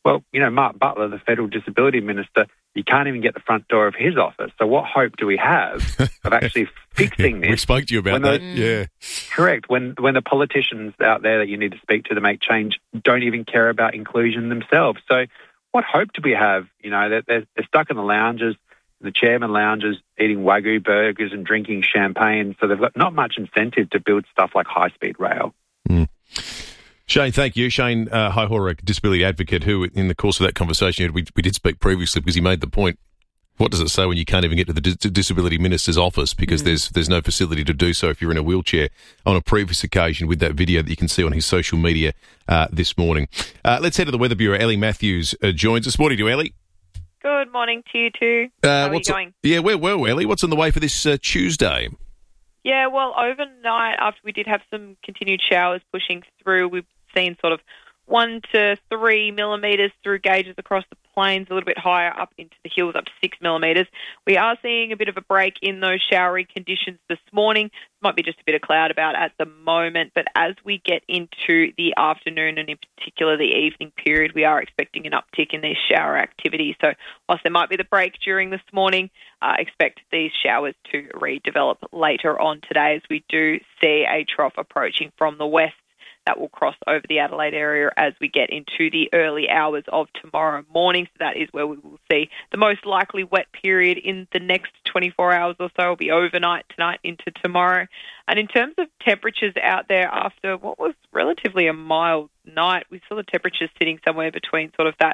Well, Mark Butler, the federal disability minister, you can't even get the front door of his office. So what hope do we have of actually fixing this? We spoke to you about that, yeah. Correct. When the politicians out there that you need to speak to make change don't even care about inclusion themselves. So what hope do we have? They're stuck in the lounges, the chairman lounges, eating Wagyu burgers and drinking champagne. So they've got not much incentive to build stuff like high-speed rail. Mm. Shane, thank you. Shane Hihora, a disability advocate, who in the course of that conversation, we did speak previously because he made the point, what does it say when you can't even get to the disability minister's office because there's no facility to do so if you're in a wheelchair, on a previous occasion with that video that you can see on his social media this morning. Let's head to the Weather Bureau. Ellie Matthews joins us. Morning to you, Ellie. Good morning to you too. How are you going? Yeah, we're well, Ellie. What's on the way for this Tuesday? Yeah, well, overnight, after we did have some continued showers pushing through, we've seen sort of 1 to 3 millimetres through gauges across the plains, a little bit higher up into the hills, up to 6 millimetres. We are seeing a bit of a break in those showery conditions this morning. Might be just a bit of cloud about at the moment, but as we get into the afternoon and in particular the evening period, we are expecting an uptick in these shower activity. So whilst there might be the break during this morning, expect these showers to redevelop later on today as we do see a trough approaching from the west. That will cross over the Adelaide area as we get into the early hours of tomorrow morning. So that is where we will see the most likely wet period in the next 24 hours or so. It will be overnight tonight into tomorrow. And in terms of temperatures out there after what was relatively a mild night, we saw the temperatures sitting somewhere between sort of that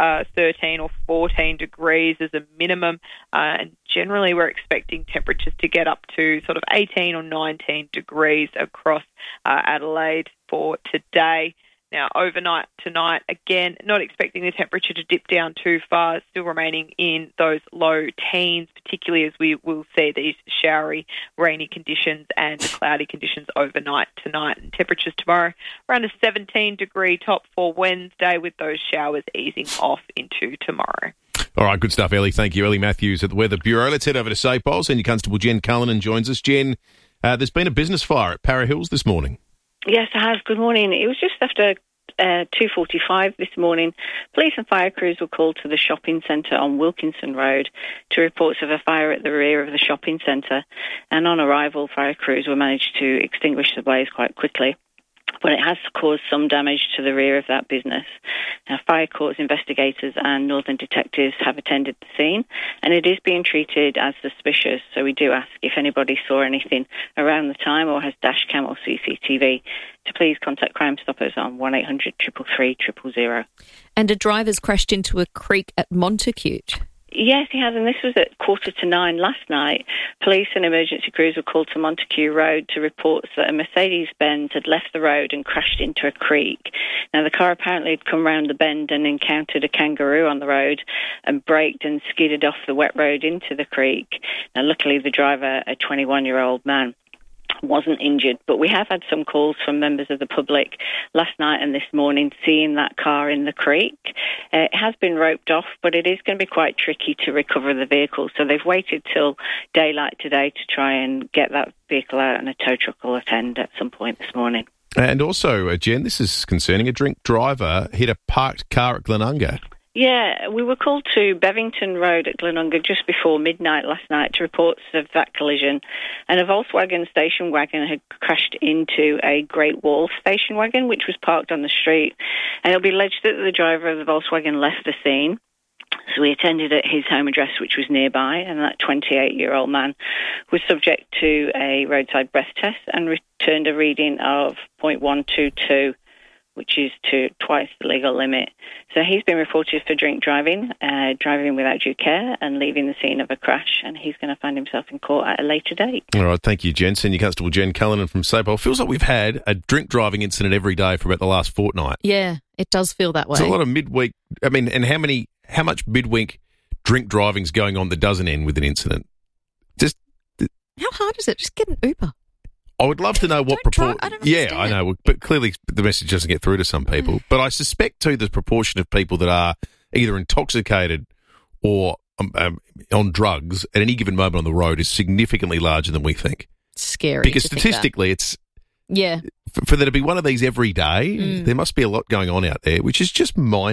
13 or 14 degrees as a minimum. And generally we're expecting temperatures to get up to sort of 18 or 19 degrees across Adelaide for today. Now, overnight tonight, again, not expecting the temperature to dip down too far, still remaining in those low teens, particularly as we will see these showery, rainy conditions and cloudy conditions overnight tonight. And temperatures tomorrow around a 17-degree top for Wednesday, with those showers easing off into tomorrow. All right, good stuff, Ellie. Thank you. Ellie Matthews at the Weather Bureau. Let's head over to SAPOL. Senior Constable Jen Cullinan joins us. Jen, there's been a business fire at Para Hills this morning. Yes, it has. Good morning. It was just after 2:45 this morning. Police and fire crews were called to the shopping centre on Wilkinson Road to reports of a fire at the rear of the shopping centre. And on arrival, fire crews were managed to extinguish the blaze quite quickly. But it has caused some damage to the rear of that business. Now, Fire Corps investigators and Northern detectives have attended the scene, and it is being treated as suspicious. So we do ask if anybody saw anything around the time or has dash cam or CCTV to please contact Crime Stoppers on 1800 333 000. And a driver's crashed into a creek at Montacute. Yes, he has, and this was at 8:45 last night. Police and emergency crews were called to Montague Road to report that a Mercedes-Benz had left the road and crashed into a creek. Now, the car apparently had come round the bend and encountered a kangaroo on the road and braked and skidded off the wet road into the creek. Now, luckily, the driver, a 21-year-old man, wasn't injured, but we have had some calls from members of the public last night and this morning seeing that car in the creek. It has been roped off, but it is going to be quite tricky to recover the vehicle, so they've waited till daylight today to try and get that vehicle out, and a tow truck will attend at some point this morning. And also, Jen, this is concerning. A drink driver hit a parked car at Glenunga. Yeah, we were called to Bevington Road at Glenunga just before midnight last night to reports of that collision. And a Volkswagen station wagon had crashed into a Great Wall station wagon, which was parked on the street. And it'll be alleged that the driver of the Volkswagen left the scene. So we attended at his home address, which was nearby, and that 28-year-old man was subject to a roadside breath test and returned a reading of 0.122, which is to twice the legal limit. So he's been reported for drink driving, driving without due care and leaving the scene of a crash, and he's going to find himself in court at a later date. All right, thank you, Jen. Senior Constable Jen Cullinan from SAPOL. Feels like we've had a drink driving incident every day for about the last fortnight. Yeah, it does feel that way. There's a lot of midweek, and how much midweek drink driving's going on that doesn't end with an incident? How hard is it? Just get an Uber. I would love to know what proportion. Yeah, I know, but clearly the message doesn't get through to some people. But I suspect too the proportion of people that are either intoxicated or on drugs at any given moment on the road is significantly larger than we think. Scary. Because statistically, it's for there to be one of these every day. There must be a lot going on out there, which is just mind.